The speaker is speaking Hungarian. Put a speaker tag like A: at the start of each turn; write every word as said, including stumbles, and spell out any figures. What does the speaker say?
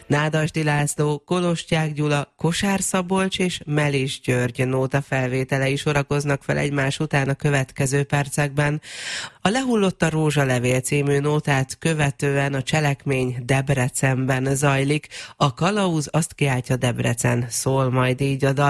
A: Nádasdy László, Kolostyák Gyula, Kosár Szabolcs és Melis György nóta felvételei sorakoznak fel egymás után a következő percekben. A Lehullott a rózsalevél című nótát követően a cselekmény Debrecenben zajlik. A kalauz azt kiáltja Debrecen, szól majd így a dal.